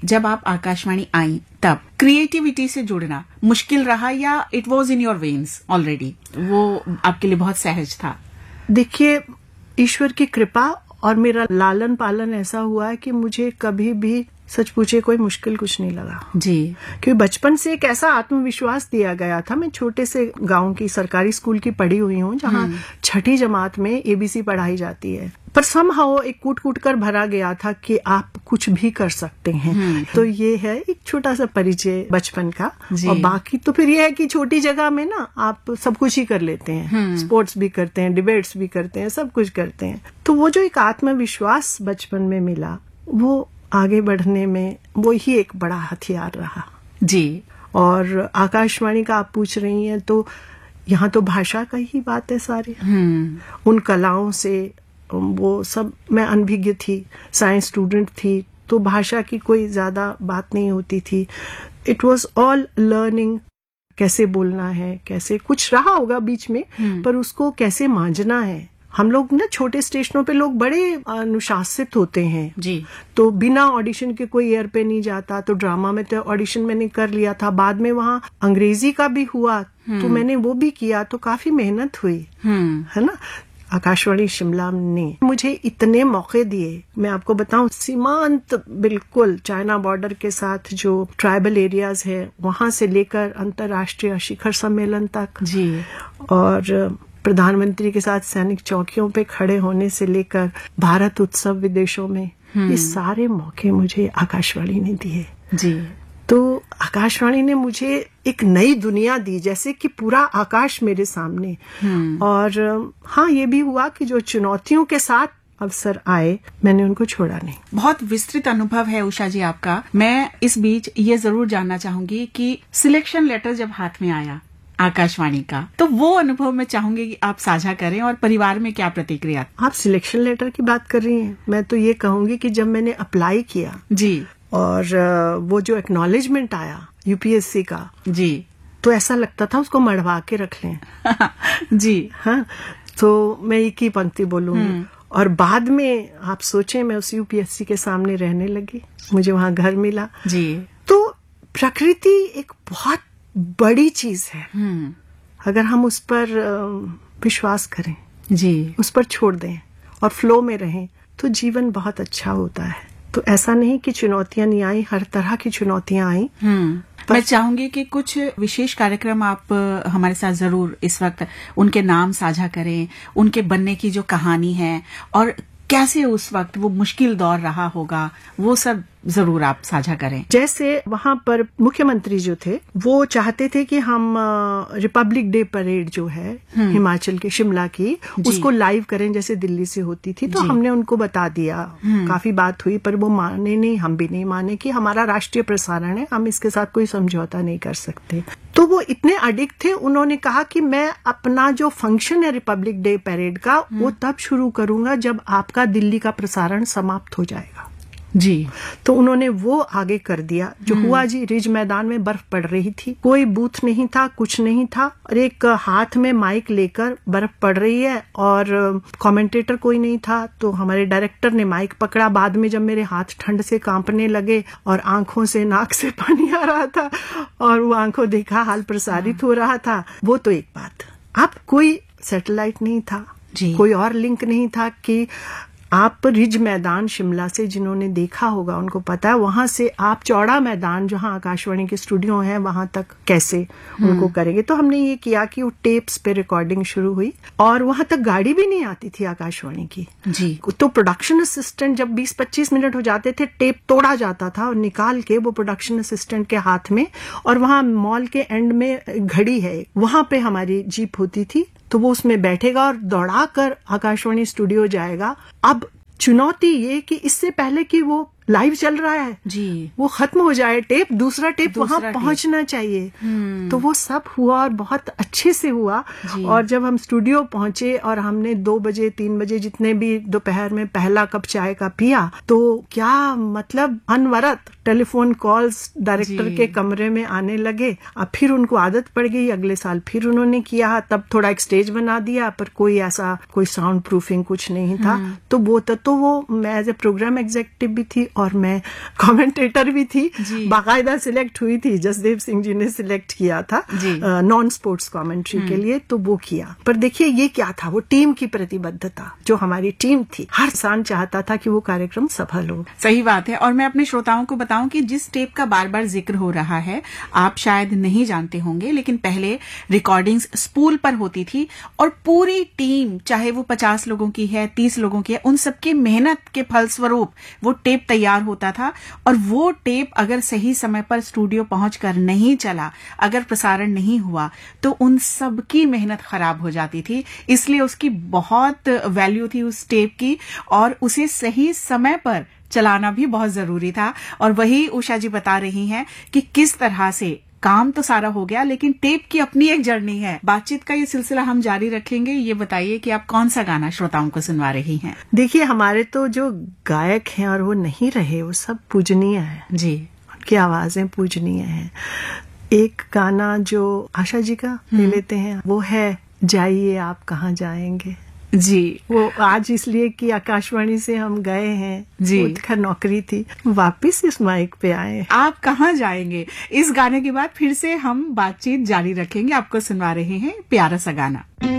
जब आप आकाशवाणी आई तब क्रिएटिविटी से जुड़ना मुश्किल रहा या it was in your veins already, वो आपके लिए बहुत सहज था? देखिए, ईश्वर की कृपा और मेरा लालन पालन ऐसा हुआ है कि मुझे कभी भी सच पूछे कोई मुश्किल कुछ नहीं लगा जी। क्योंकि बचपन से एक ऐसा आत्मविश्वास दिया गया था। मैं छोटे से गांव की सरकारी स्कूल की पढ़ी हुई हूँ जहाँ छठी जमात में एबीसी पढ़ाई जाती है, पर समहाउ एक कूट कर भरा गया था कि आप कुछ भी कर सकते हैं। तो ये है एक छोटा सा परिचय बचपन का। और बाकी तो फिर ये है कि छोटी जगह में ना आप सब कुछ ही कर लेते हैं, स्पोर्ट्स भी करते हैं, डिबेट्स भी करते हैं, सब कुछ करते हैं। तो वो जो एक आत्मविश्वास बचपन में मिला वो आगे बढ़ने में वो ही एक बड़ा हथियार रहा जी। और आकाशवाणी का आप पूछ रही हैं तो यहाँ तो भाषा का ही बात है सारी। उन कलाओं से वो सब, मैं अनभिज्ञ थी, साइंस स्टूडेंट थी, तो भाषा की कोई ज्यादा बात नहीं होती थी। इट वाज ऑल लर्निंग, कैसे बोलना है, कैसे कुछ रहा होगा बीच में, पर उसको कैसे मांझना है। हम लोग ना छोटे स्टेशनों पे लोग बड़े अनुशासित होते हैं जी। तो बिना ऑडिशन के कोई एयर पे नहीं जाता। तो ड्रामा में तो ऑडिशन मैंने कर लिया था, बाद में वहाँ अंग्रेजी का भी हुआ तो मैंने वो भी किया, तो काफी मेहनत हुई है ना। आकाशवाणी शिमला ने मुझे इतने मौके दिए, मैं आपको बताऊं, सीमांत बिल्कुल चाइना बॉर्डर के साथ जो ट्राइबल एरियाज है वहां से लेकर अंतर्राष्ट्रीय शिखर सम्मेलन तक जी, और प्रधानमंत्री के साथ सैनिक चौकियों पे खड़े होने से लेकर भारत उत्सव विदेशों में, ये सारे मौके मुझे आकाशवाणी ने दिए जी। तो आकाशवाणी ने मुझे एक नई दुनिया दी, जैसे कि पूरा आकाश मेरे सामने। और हाँ, ये भी हुआ कि जो चुनौतियों के साथ अवसर आए मैंने उनको छोड़ा नहीं। बहुत विस्तृत अनुभव है उषा जी आपका। मैं इस बीच ये जरूर जानना चाहूंगी कि सिलेक्शन लेटर जब हाथ में आया आकाशवाणी का, तो वो अनुभव मैं चाहूंगी कि आप साझा करें और परिवार में क्या प्रतिक्रिया? आप सिलेक्शन लेटर की बात कर रही हैं, मैं तो ये कहूंगी कि जब मैंने अप्लाई किया जी और वो जो एक्नॉलेजमेंट आया यूपीएससी का जी, तो ऐसा लगता था उसको मढ़वा के रख लें जी। हाँ, तो मैं एक ही पंक्ति बोलूंगी। और बाद में आप सोचें, मैं उस यूपीएससी के सामने रहने लगी, मुझे वहां घर मिला जी। तो प्रकृति एक बहुत बड़ी चीज है, अगर हम उस पर विश्वास करें जी, उस पर छोड़ दें और फ्लो में रहें तो जीवन बहुत अच्छा होता है। तो ऐसा नहीं कि चुनौतियां नहीं आई, हर तरह की चुनौतियां आई। मैं चाहूंगी कि कुछ विशेष कार्यक्रम आप हमारे साथ जरूर इस वक्त उनके नाम साझा करें, उनके बनने की जो कहानी है और कैसे उस वक्त वो मुश्किल दौर रहा होगा, वो सब जरूर आप साझा करें। जैसे वहां पर मुख्यमंत्री जो थे वो चाहते थे कि हम रिपब्लिक डे परेड जो है हिमाचल के शिमला की, उसको लाइव करें जैसे दिल्ली से होती थी। तो हमने उनको बता दिया, काफी बात हुई, पर वो माने नहीं, हम भी नहीं माने कि हमारा राष्ट्रीय प्रसारण है, हम इसके साथ कोई समझौता नहीं कर सकते। तो वो इतने अडिक्ट थे, उन्होंने कहा कि मैं अपना जो फंक्शन है रिपब्लिक डे परेड का वो तब शुरू करूंगा जब आपका दिल्ली का प्रसारण समाप्त हो जाएगा जी। तो उन्होंने वो आगे कर दिया। जो हुआ जी, रिज मैदान में बर्फ पड़ रही थी, कोई बूथ नहीं था, कुछ नहीं था, और एक हाथ में माइक लेकर बर्फ पड़ रही है और कमेंटेटर कोई नहीं था। तो हमारे डायरेक्टर ने माइक पकड़ा, बाद में जब मेरे हाथ ठंड से कांपने लगे और आंखों से नाक से पानी आ रहा था और वो आंखों देखा हाल प्रसारित हो रहा था, वो तो एक बात। अब कोई सैटेलाइट नहीं था, कोई और लिंक नहीं था कि आप रिज मैदान शिमला से, जिन्होंने देखा होगा उनको पता है, वहां से आप चौड़ा मैदान जहां आकाशवाणी के स्टूडियो हैं वहां तक कैसे उनको करेंगे। तो हमने ये किया कि वो टेप्स पे रिकॉर्डिंग शुरू हुई और वहां तक गाड़ी भी नहीं आती थी आकाशवाणी की जी। तो प्रोडक्शन असिस्टेंट जब 20-25 मिनट हो जाते थे, टेप तोड़ा जाता था और निकाल के वो प्रोडक्शन असिस्टेंट के हाथ में, और वहां मॉल के एंड में घड़ी है, वहां पे हमारी जीप होती थी, तो वो उसमें बैठेगा और दौड़ा कर आकाशवाणी स्टूडियो जाएगा। अब चुनौती ये कि इससे पहले कि वो लाइव चल रहा है जी, वो खत्म हो जाए टेप, दूसरा टेप वहां पहुंचना चाहिए। तो वो सब हुआ और बहुत अच्छे से हुआ। और जब हम स्टूडियो पहुंचे और हमने 2 बजे 3 बजे जितने भी दोपहर में पहला कप चाय का पिया, तो क्या मतलब अनवरत टेलीफोन कॉल्स डायरेक्टर जी। के कमरे में आने लगे। अब फिर उनको आदत पड़ गई, अगले साल फिर उन्होंने किया, तब थोड़ा एक स्टेज बना दिया, पर कोई ऐसा कोई साउंड प्रूफिंग कुछ नहीं था। तो वो मैं एज ए प्रोग्राम एग्जीक्यूटिव भी थी और मैं कमेंटेटर भी थी, बाकायदा सिलेक्ट हुई थी, जसदेव सिंह जी ने सिलेक्ट किया था नॉन स्पोर्ट्स कमेंट्री के लिए, तो वो किया। पर देखिए ये क्या था, वो टीम की प्रतिबद्धता, जो हमारी टीम थी, हर इंसान चाहता था कि वो कार्यक्रम सफल हो। सही बात है। और मैं अपने श्रोताओं को बताऊं कि जिस टेप का बार बार जिक्र हो रहा है, आप शायद नहीं जानते होंगे, लेकिन पहले रिकॉर्डिंग्स स्पूल पर होती थी और पूरी टीम, चाहे वो 50 लोगों की है, 30 लोगों की है, उन सबकी मेहनत के फलस्वरूप वो टेप तैयार होता था। और वो टेप अगर सही समय पर स्टूडियो पहुंचकर नहीं चला, अगर प्रसारण नहीं हुआ, तो उन सबकी मेहनत खराब हो जाती थी। इसलिए उसकी बहुत वैल्यू थी उस टेप की, और उसे सही समय पर चलाना भी बहुत जरूरी था। और वही उषा जी बता रही हैं कि किस तरह से काम तो सारा हो गया, लेकिन टेप की अपनी एक जर्नी है। बातचीत का ये सिलसिला हम जारी रखेंगे। ये बताइए कि आप कौन सा गाना श्रोताओं को सुनवा रही हैं? देखिए, हमारे तो जो गायक हैं और वो नहीं रहे, वो सब पूजनीय है जी, उनकी आवाजें पूजनीय हैं। एक गाना जो आशा जी का ले लेते हैं, वो है जाइए आप कहाँ जाएंगे जी। वो आज इसलिए कि आकाशवाणी से हम गए हैं जी, खैर नौकरी थी, वापिस इस माइक पे आए। आप कहाँ जाएंगे, इस गाने के बाद फिर से हम बातचीत जारी रखेंगे। आपको सुनवा रहे हैं प्यारा सा गाना।